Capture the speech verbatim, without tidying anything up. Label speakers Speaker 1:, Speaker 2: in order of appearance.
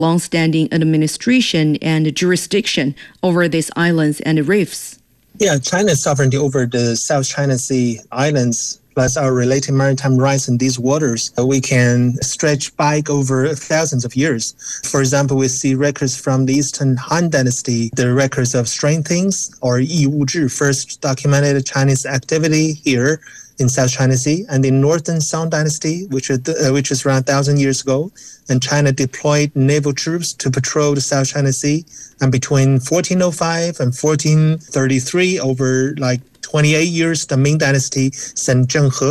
Speaker 1: long-standing administration and jurisdiction over these islands and reefs.
Speaker 2: Yeah, China's sovereignty over the South China Sea islands, plus our related maritime rights in these waters, uh, we can stretch back over thousands of years. For example, we see records from the Eastern Han Dynasty, the records of Strange Things, or Yi Wu Zhi, first documented Chinese activity here in South China Sea, and in Northern Song Dynasty, which is, uh, which is around one thousand years ago, and China deployed naval troops to patrol the South China Sea. And between fourteen oh five and fourteen thirty-three, over like twenty-eight years, the Ming Dynasty sent Zheng He